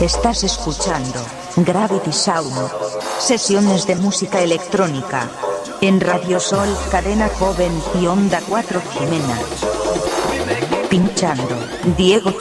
Estás escuchando Gravity Sound, sesiones de música electrónica en Radio Sol, Cadena Joven y Onda 4 Jimena. Pinchando Diego